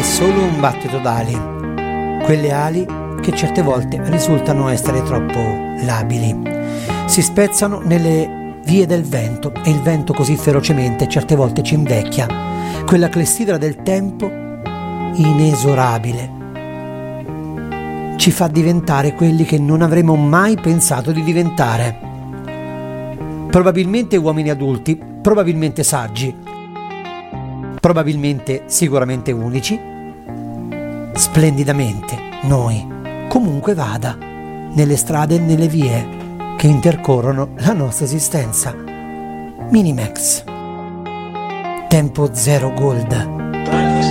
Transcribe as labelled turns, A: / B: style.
A: solo un battito d'ali, quelle ali che certe volte risultano essere troppo labili. Si spezzano nelle vie del vento e il vento così ferocemente certe volte ci invecchia, quella clessidra del tempo inesorabile ci fa diventare quelli che non avremmo mai pensato di diventare. Probabilmente uomini adulti, probabilmente saggi, probabilmente sicuramente unici, splendidamente noi, comunque vada, nelle strade e nelle vie che intercorrono la nostra esistenza. Minimax. Tempo zero gold.